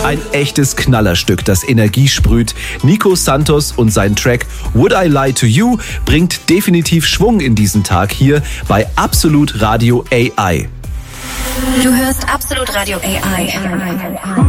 Ein echtes Knallerstück, das Energie sprüht. Nico Santos und sein Track Would I Lie to You bringt definitiv Schwung in diesen Tag hier bei Absolut Radio AI. Du hörst Absolut Radio AI.